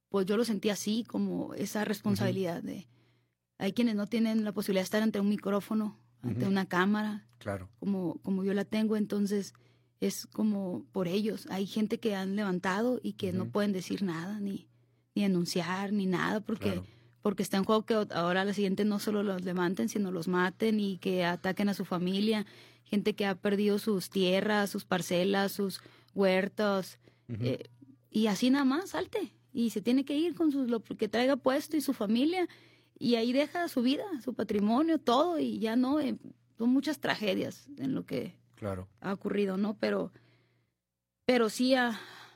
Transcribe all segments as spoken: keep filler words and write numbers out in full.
pues yo lo sentí así, como esa responsabilidad uh-huh. de... Hay quienes no tienen la posibilidad de estar ante un micrófono, ante uh-huh. una cámara, claro. como, como yo la tengo, entonces es como por ellos. Hay gente que han levantado y que uh-huh. no pueden decir nada, ni, ni denunciar, ni nada, porque, claro. porque está en juego que ahora a la siguiente no solo los levanten, sino los maten y que ataquen a su familia. Gente que ha perdido sus tierras, sus parcelas, sus huertos, uh-huh. eh, y así nada más, salte. Y se tiene que ir con sus, lo que traiga puesto y su familia. Y ahí deja su vida, su patrimonio, todo, y ya no, eh, son muchas tragedias en lo que claro. ha ocurrido, ¿no? Pero, pero sí ha...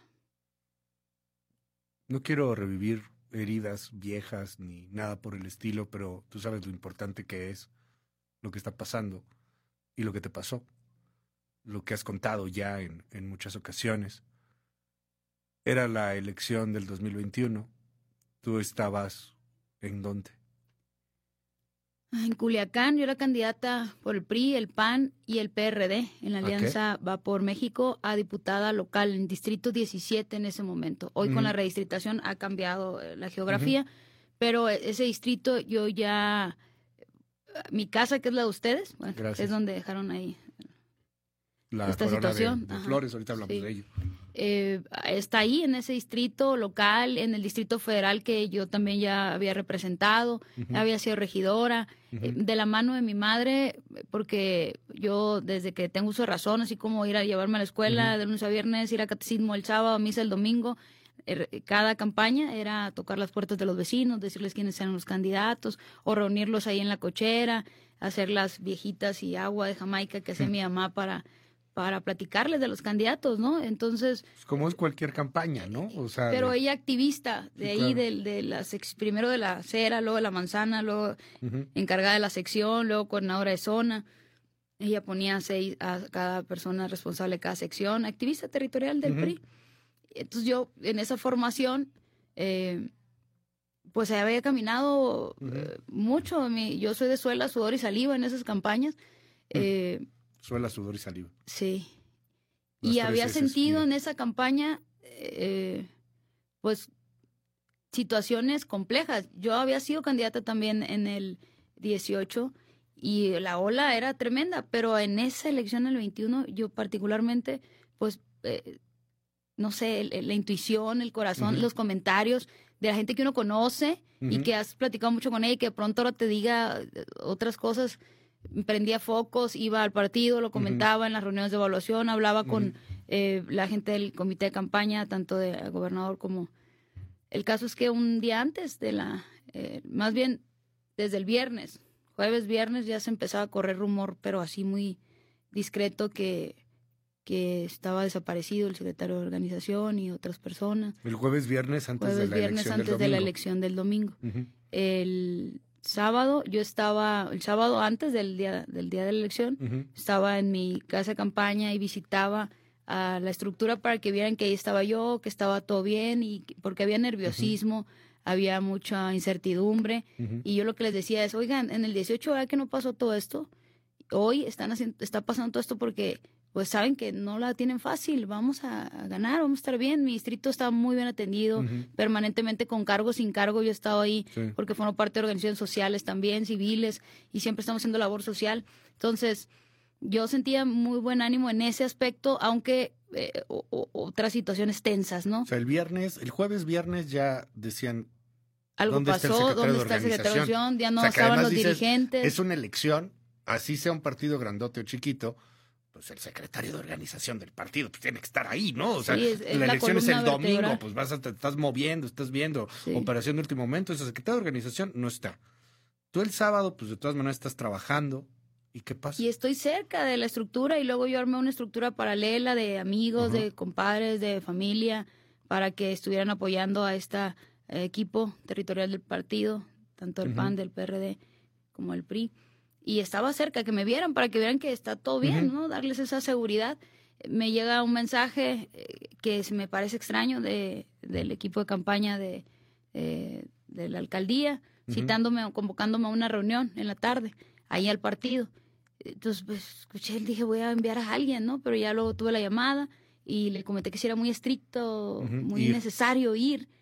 No quiero revivir heridas viejas ni nada por el estilo, pero tú sabes lo importante que es lo que está pasando y lo que te pasó, lo que has contado ya en, en muchas ocasiones. Era la elección del dos mil veintiuno, ¿tú estabas en dónde? En Culiacán, yo era candidata por el P R I, el P A N y el P R D en la alianza Va por México a diputada local en Distrito diecisiete en ese momento. Hoy uh-huh. con la redistritación ha cambiado la geografía, uh-huh. pero ese distrito yo ya... Mi casa, que es la de ustedes, bueno, es donde dejaron ahí la esta situación. De, de Flores, ahorita hablamos sí. de ello. Eh, está ahí en ese distrito local, en el distrito federal que yo también ya había representado, uh-huh. había sido regidora, uh-huh. eh, de la mano de mi madre, porque yo desde que tengo uso de razón, así como ir a llevarme a la escuela uh-huh. de lunes a viernes, ir a catecismo el sábado, misa el domingo, eh, cada campaña era tocar las puertas de los vecinos, decirles quiénes eran los candidatos, o reunirlos ahí en la cochera, hacer las viejitas y agua de Jamaica que hacía uh-huh. mi mamá para... para platicarles de los candidatos, ¿no? Entonces... Como es cualquier campaña, ¿no? O sea, pero de... ella activista, de sí, ahí, claro. de, de las, primero de la acera, luego de la manzana, luego uh-huh. encargada de la sección, luego coordinadora de zona. Ella ponía seis a cada persona responsable de cada sección, activista territorial del uh-huh. P R I. Entonces yo, en esa formación, eh, pues había caminado uh-huh. eh, mucho. Mi, yo soy de suela, sudor y saliva en esas campañas. Uh-huh. Eh, Suela, sudor y saliva. Sí. Las y había sentido en esa campaña, eh, pues, situaciones complejas. Yo había sido candidata también en el dieciocho y la ola era tremenda, pero en esa elección del veintiuno, yo particularmente, pues, eh, no sé, el, la intuición, el corazón, uh-huh. los comentarios de la gente que uno conoce uh-huh. y que has platicado mucho con ella y que de pronto ahora te diga otras cosas. Prendía focos, iba al partido, lo comentaba uh-huh. en las reuniones de evaluación, hablaba uh-huh. con eh, la gente del comité de campaña, tanto del gobernador como... El caso es que un día antes de la... Eh, más bien desde el viernes, jueves, viernes, ya se empezaba a correr rumor, pero así muy discreto, que, que estaba desaparecido el secretario de organización y otras personas. El jueves, viernes antes jueves, de la viernes elección antes del de domingo. la elección del domingo. Uh-huh. El... sábado, yo estaba, el sábado antes del día, del día de la elección, uh-huh. estaba en mi casa de campaña y visitaba a la estructura para que vieran que ahí estaba yo, que estaba todo bien, y porque había nerviosismo, uh-huh. había mucha incertidumbre, uh-huh. y yo lo que les decía es, oigan, en el dieciocho, ¿verdad que no pasó todo esto? Hoy están haciendo, está pasando todo esto porque pues saben que no la tienen fácil, vamos a, a ganar, vamos a estar bien. Mi distrito está muy bien atendido, uh-huh. permanentemente con cargo, sin cargo, yo he estado ahí sí. porque formo parte de organizaciones sociales también, civiles, y siempre estamos haciendo labor social. Entonces, yo sentía muy buen ánimo en ese aspecto, aunque eh, o, o, otras situaciones tensas, ¿no? O sea, el viernes, el jueves, viernes ya decían... Algo ¿dónde pasó, está el ¿dónde está el secretario de organización? Ya no o sea, estaban los dices, dirigentes. Es una elección, así sea un partido grandote o chiquito, pues el secretario de organización del partido pues tiene que estar ahí, ¿no? O sea, sí, es, es la, la elección es el domingo, vertebral. pues vas a, te estás moviendo, estás viendo sí. operación de último momento, ese secretario de organización no está. Tú el sábado, pues de todas maneras estás trabajando, ¿y qué pasa? Y estoy cerca de la estructura y luego yo armé una estructura paralela de amigos, uh-huh. de compadres, de familia, para que estuvieran apoyando a este eh, equipo territorial del partido, tanto el uh-huh. P A N, del P R D, como el P R I. Y estaba cerca, que me vieran, para que vieran que está todo bien, uh-huh. ¿no? Darles esa seguridad. Me llega un mensaje eh, que se me parece extraño de, del equipo de campaña de, eh, de la alcaldía, uh-huh. citándome o convocándome a una reunión en la tarde, ahí al partido. Entonces, pues, escuché, dije, voy a enviar a alguien, ¿no? Pero ya luego tuve la llamada y le comenté que si era muy estricto, uh-huh. muy ir. necesario ir